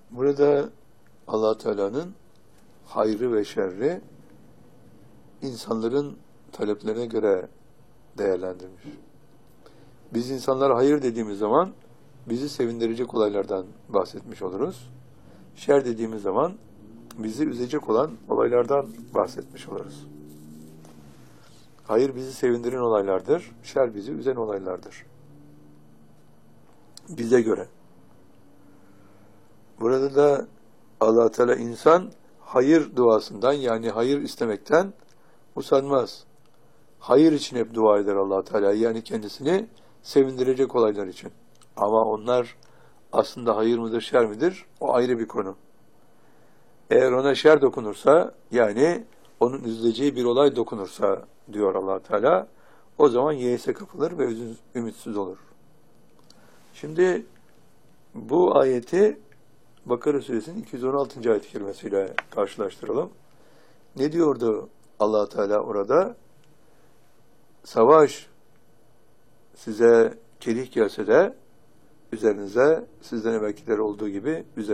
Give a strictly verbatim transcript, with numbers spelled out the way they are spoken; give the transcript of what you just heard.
Burada Allah Teala'nın hayrı ve şerri insanların taleplerine göre değerlendirmiş. Biz insanlara hayır dediğimiz zaman bizi sevindirecek olaylardan bahsetmiş oluruz. Şer dediğimiz zaman bizi üzecek olan olaylardan bahsetmiş oluruz. Hayır bizi sevindiren olaylardır, şer bizi üzen olaylardır. Bize göre. Burada da Allah Teala insan hayır duasından, yani hayır istemekten usanmaz. Hayır için hep dua eder Allah Teala, yani kendisini sevindirecek olaylar için. Ama onlar aslında hayır mıdır, şer midir? O ayrı bir konu. Eğer ona şer dokunursa, yani onun üzüleceği bir olay dokunursa diyor Allah Teala, o zaman yeise kapılır ve ümitsiz olur. Şimdi bu ayeti Bakara Suresinin iki yüz on altıncı ayet-i kerimesiyle karşılaştıralım. Ne diyordu Allah Teala orada? Savaş size kerih gelse de üzerinize sizden evvelkiler olduğu gibi üzerinize